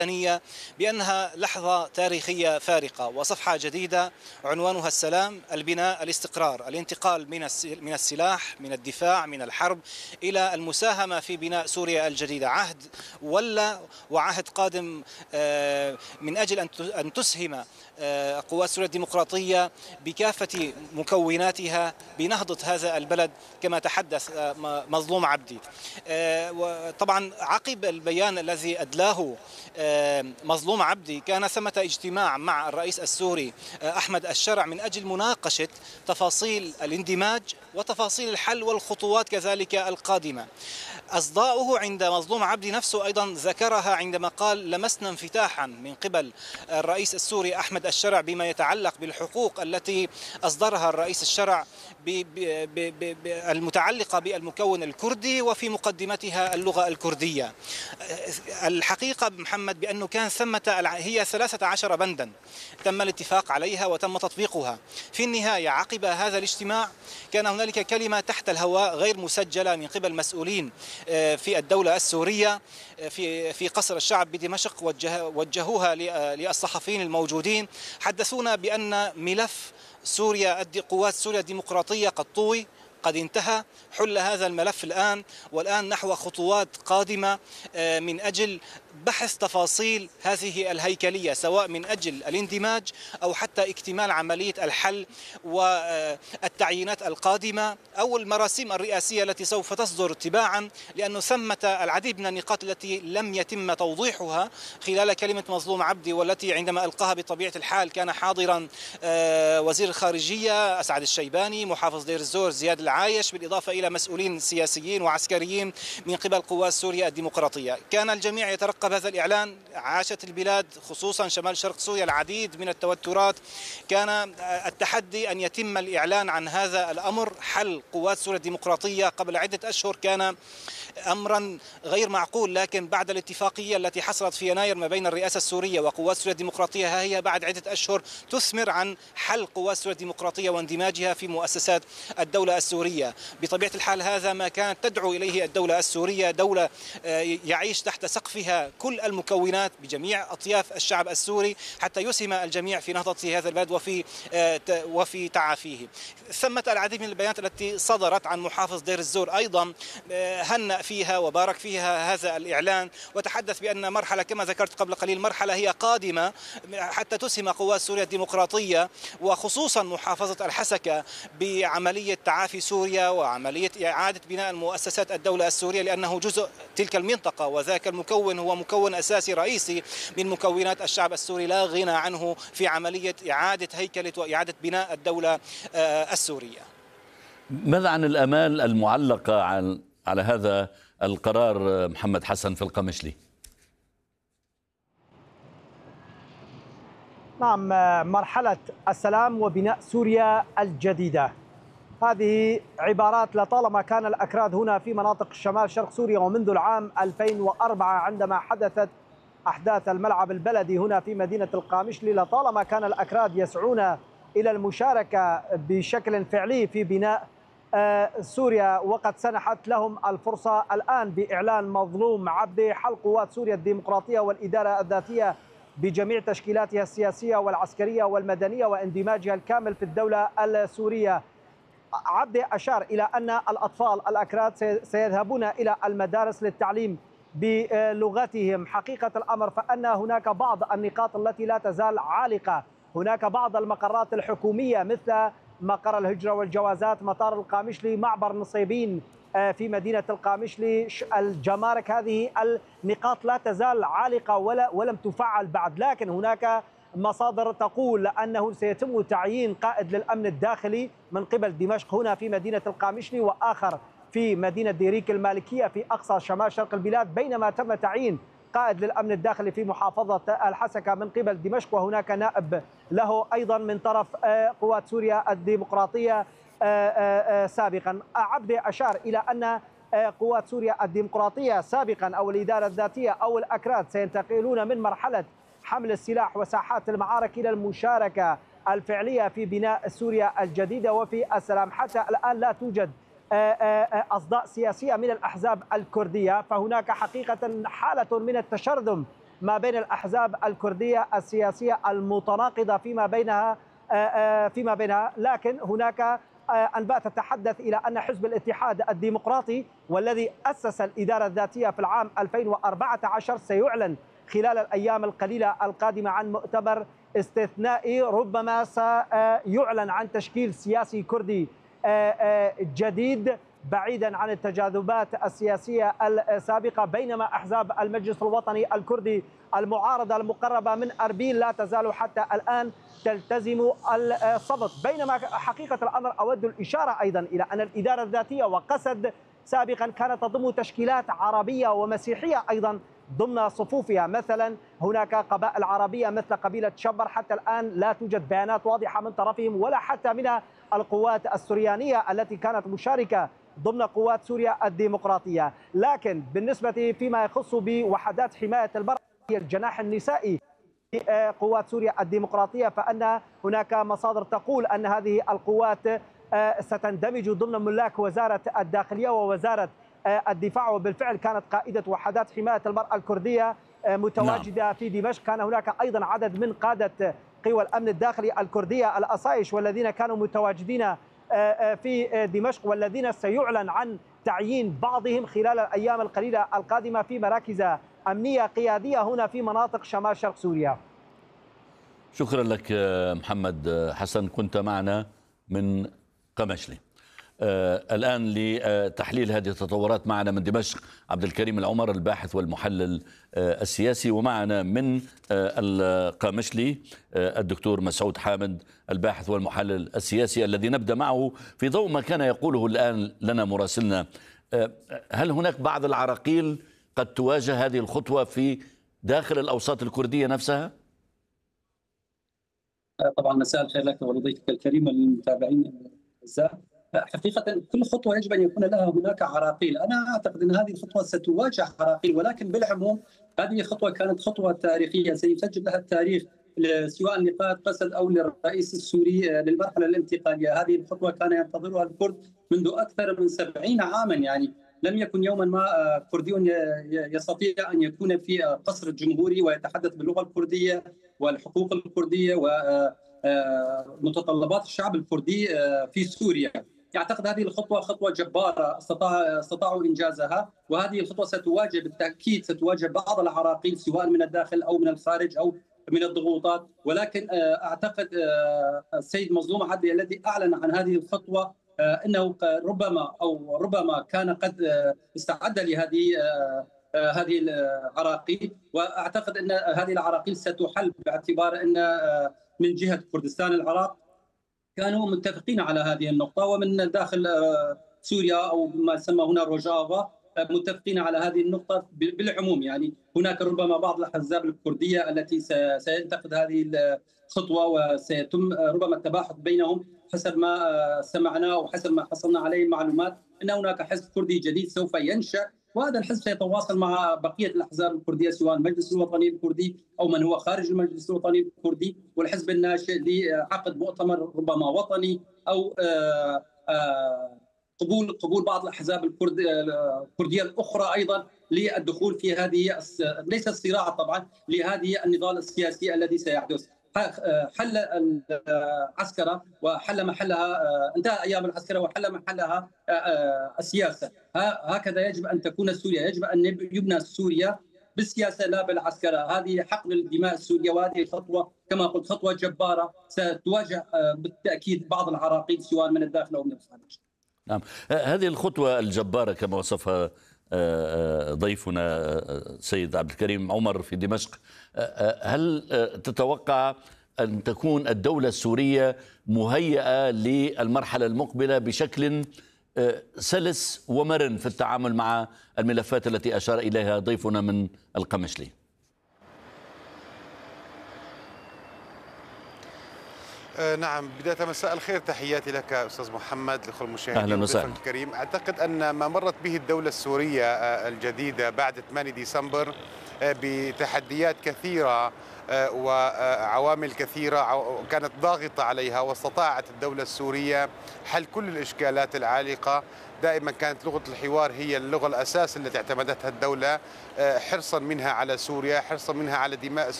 بأنها لحظة تاريخية فارقة وصفحة جديدة عنوانها السلام، البناء، الاستقرار، الانتقال من السلاح، من الدفاع، من الحرب إلى المساهمة في بناء سوريا الجديدة. عهد وعهد قادم من أجل أن تسهم قوات سوريا الديمقراطية بكافة مكوناتها بنهضة هذا البلد كما تحدث مظلوم عبدي. وطبعا عقب البيان الذي أدلاه مظلوم عبدي كان ثمة اجتماع مع الرئيس السوري أحمد الشرع من أجل مناقشة تفاصيل الاندماج وتفاصيل الحل والخطوات كذلك القادمة. أصداؤه عند مظلوم عبدي نفسه أيضا ذكرها عندما قال لمسنا انفتاحا من قبل الرئيس السوري أحمد الشرع بما يتعلق بالحقوق التي أصدرها الرئيس الشرع المتعلقة بالمكون الكردي وفي مقدمتها اللغة الكردية. الحقيقة محمد بأنه كان ثمة هي 13 بندا تم الاتفاق عليها وتم تطبيقها. في النهاية عقب هذا الاجتماع كان هنالك كلمة تحت الهواء غير مسجلة من قبل مسؤولين في الدولة السورية في قصر الشعب بدمشق وجهوها للصحفيين الموجودين، حدثونا بأن ملف قوات سوريا الديمقراطية قد طوي، قد انتهى، حل هذا الملف والآن نحو خطوات قادمة من أجل بحث تفاصيل هذه الهيكلية سواء من أجل الاندماج أو حتى اكتمال عملية الحل والتعيينات القادمة أو المراسيم الرئاسية التي سوف تصدر تباعا، لأنه ثمة العديد من النقاط التي لم يتم توضيحها خلال كلمة مظلوم عبدي، والتي عندما ألقاها بطبيعة الحال كان حاضرا وزير الخارجية أسعد الشيباني، محافظ دير الزور زياد العايش، بالإضافة إلى مسؤولين سياسيين وعسكريين من قبل قوات سوريا الديمقراطية. كان الجميع يترقب هذا الإعلان. عاشت البلاد خصوصا شمال شرق سوريا العديد من التوترات. كان التحدي أن يتم الإعلان عن هذا الأمر. حل قوات سوريا الديمقراطية قبل عدة أشهر كان أمرا غير معقول، لكن بعد الاتفاقية التي حصلت في يناير ما بين الرئاسة السورية وقوات سوريا الديمقراطية، ها هي بعد عدة أشهر تثمر عن حل قوات سوريا الديمقراطية واندماجها في مؤسسات الدولة السورية. بطبيعة الحال هذا ما كانت تدعو إليه الدولة السورية، دولة يعيش تحت سقفها كل المكونات بجميع أطياف الشعب السوري حتى يسهم الجميع في نهضة هذا البلد وفي تعافيه. ثمة العديد من البيانات التي صدرت عن محافظ دير الزور أيضا هنأ فيها وبارك فيها هذا الإعلان، وتحدث بأن مرحلة كما ذكرت قبل قليل مرحلة هي قادمة حتى تسهم قوات سوريا الديمقراطية وخصوصا محافظة الحسكة بعملية تعافي سوريا وعملية إعادة بناء المؤسسات الدولة السورية، لأنه جزء تلك المنطقة وذاك المكون هو مكون أساسي رئيسي من مكونات الشعب السوري لا غنى عنه في عملية إعادة هيكلة وإعادة بناء الدولة السورية. ماذا عن الآمال المعلقة على هذا القرار محمد حسن في القمشلي؟ نعم، مرحلة السلام وبناء سوريا الجديدة، هذه عبارات لطالما كان الأكراد هنا في مناطق شمال شرق سوريا، ومنذ العام 2004 عندما حدثت أحداث الملعب البلدي هنا في مدينة القامشلي، لطالما كان الأكراد يسعون إلى المشاركة بشكل فعلي في بناء سوريا، وقد سنحت لهم الفرصة الآن بإعلان مظلوم عبدي حل قوات سوريا الديمقراطية والإدارة الذاتية بجميع تشكيلاتها السياسية والعسكرية والمدنية واندماجها الكامل في الدولة السورية. عبدي أشار إلى أن الأطفال الأكراد سيذهبون إلى المدارس للتعليم بلغتهم. حقيقة الأمر فأن هناك بعض النقاط التي لا تزال عالقة، هناك بعض المقرات الحكومية مثل مقر الهجرة والجوازات، مطار القامشلي، معبر نصيبين في مدينة القامشلي، الجمارك، هذه النقاط لا تزال عالقة ولم تفعل بعد. لكن هناك مصادر تقول أنه سيتم تعيين قائد للأمن الداخلي من قبل دمشق هنا في مدينة القامشلي، وآخر في مدينة ديريك المالكية في أقصى شمال شرق البلاد، بينما تم تعيين قائد للأمن الداخلي في محافظة الحسكة من قبل دمشق، وهناك نائب له أيضا من طرف قوات سوريا الديمقراطية سابقا. عبدي أشار إلى أن قوات سوريا الديمقراطية سابقا أو الإدارة الذاتية أو الأكراد سينتقلون من مرحلة حمل السلاح وساحات المعارك إلى المشاركة الفعلية في بناء سوريا الجديدة وفي السلام. حتى الآن لا توجد أصداء سياسية من الأحزاب الكردية، فهناك حقيقة حالة من التشرذم ما بين الأحزاب الكردية السياسية المتناقضة فيما بينها، لكن هناك أنباء تتحدث إلى أن حزب الاتحاد الديمقراطي والذي أسس الإدارة الذاتية في العام 2014 سيعلن خلال الأيام القليلة القادمة عن مؤتمر استثنائي ربما سيعلن عن تشكيل سياسي كردي جديد بعيدا عن التجاذبات السياسية السابقة، بينما أحزاب المجلس الوطني الكردي المعارضة المقربة من أربيل لا تزال حتى الآن تلتزم الصمت. بينما حقيقة الأمر أود الإشارة أيضا إلى أن الإدارة الذاتية وقسد سابقا كانت تضم تشكيلات عربية ومسيحية أيضا ضمن صفوفها، مثلا هناك قبائل عربية مثل قبيلة شبر حتى الآن لا توجد بيانات واضحة من طرفهم ولا حتى من القوات السريانية التي كانت مشاركة ضمن قوات سوريا الديمقراطية. لكن بالنسبة فيما يخص بوحدات حماية المرأة الجناح النسائي قوات سوريا الديمقراطية، فأن هناك مصادر تقول أن هذه القوات ستندمج ضمن ملاك وزارة الداخلية ووزارة الدفاع، وبالفعل كانت قائدة وحدات حماية المرأة الكردية متواجدة في دمشق. كان هناك أيضا عدد من قادة قوى الأمن الداخلي الكردية الأصايش والذين كانوا متواجدين في دمشق، والذين سيعلن عن تعيين بعضهم خلال الأيام القليلة القادمة في مراكز أمنية قيادية هنا في مناطق شمال شرق سوريا. شكرا لك محمد حسن، كنت معنا من قمشلي. الآن لتحليل هذه التطورات معنا من دمشق عبد الكريم العمر الباحث والمحلل السياسي، ومعنا من القامشلي الدكتور مسعود حامد الباحث والمحلل السياسي، الذي نبدأ معه في ضوء ما كان يقوله الآن لنا مراسلنا. هل هناك بعض العراقيل قد تواجه هذه الخطوة في داخل الأوساط الكردية نفسها؟ طبعا مساء الخير لك ولضيفك الكريم والمتابعين الأعزاء. حقيقة كل خطوة يجب أن يكون لها هناك عراقيل. أنا أعتقد أن هذه الخطوة ستواجه عراقيل، ولكن بالعموم هذه الخطوة كانت خطوة تاريخية سيسجل لها التاريخ، سواء لقائد قسد أو للرئيس السوري للمرحلة الانتقالية. هذه الخطوة كان ينتظرها الكرد منذ أكثر من 70 عاما، يعني لم يكن يوما ما كردي يستطيع أن يكون في قصر الجمهوري ويتحدث باللغة الكردية والحقوق الكردية ومتطلبات الشعب الكردي في سوريا. أعتقد هذه الخطوة خطوة جبارة استطاعوا إنجازها، وهذه الخطوة ستواجه بالتأكيد بعض العراقيل سواء من الداخل أو من الخارج أو من الضغوطات. ولكن أعتقد السيد مظلوم عدلي الذي أعلن عن هذه الخطوة انه ربما كان قد استعد لهذه العراقيل، واعتقد ان هذه العراقيل ستحل باعتبار ان من جهه كردستان العراق كانوا متفقين على هذه النقطه، ومن داخل سوريا او ما يسمى هنا روجافا متفقين على هذه النقطه بالعموم. يعني هناك ربما بعض الاحزاب الكرديه التي سينتقد هذه الخطوه وسيتم ربما التباحث بينهم حسب ما سمعنا وحسب ما حصلنا عليه معلومات ان هناك حزب كردي جديد سوف ينشأ، وهذا الحزب سيتواصل مع بقيه الاحزاب الكرديه سواء المجلس الوطني الكردي او من هو خارج المجلس الوطني الكردي، والحزب الناشئ لعقد مؤتمر ربما وطني او قبول بعض الاحزاب الكرديه الاخرى ايضا للدخول في هذه ليس الصراع طبعا لهذه النضال السياسي الذي سيحدث. حل العسكرة وحل محلها، انتهى أيام العسكرة وحل محلها السياسة. هكذا يجب أن تكون سوريا، يجب أن يبنى سوريا بالسياسة لا بالعسكرة. هذه حقن الدماء السورية، وهذه خطوة كما قلت خطوة جبارة ستواجه بالتأكيد بعض العراقيل سواء من الداخل أو من الخارج. نعم، هذه الخطوة الجبارة كما وصفها ضيفنا سيد عبد الكريم عمر في دمشق، هل تتوقع أن تكون الدولة السورية مهيئة للمرحلة المقبلة بشكل سلس ومرن في التعامل مع الملفات التي أشار إليها ضيفنا من القمشلي؟ نعم، بداية مساء الخير، تحياتي لك أستاذ محمد، لكل المشاهدين. أهلا وسهلا. الكريم، أعتقد أن ما مرت به الدولة السورية الجديدة بعد 8 ديسمبر بتحديات كثيرة وعوامل كثيرة كانت ضاغطة عليها، واستطاعت الدولة السورية حل كل الإشكالات العالقة دائما كانت لغة الحوار هي اللغة الأساس التي اعتمدتها الدولة، حرصا منها على سوريا، حرصا منها على دماء